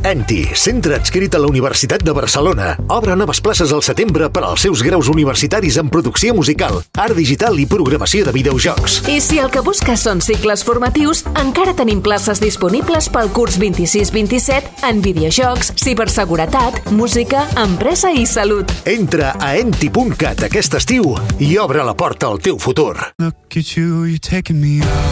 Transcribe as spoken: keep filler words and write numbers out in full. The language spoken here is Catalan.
Enti, centre adscrit a la Universitat de Barcelona. Obre noves places al setembre per als seus graus universitaris en producció musical, art digital i programació de videojocs. I si el que busques són cicles formatius, encara tenim places disponibles pel curs vint-i-sis vint-i-set en videojocs, ciberseguretat, música, empresa i salut. Entra a enti punt cat aquest estiu i obre la porta al teu futur. Look at you, you're taking me out.